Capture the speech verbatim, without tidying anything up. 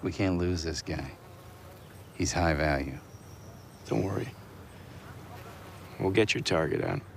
We can't lose this guy. He's high value. Don't worry. We'll get your target out.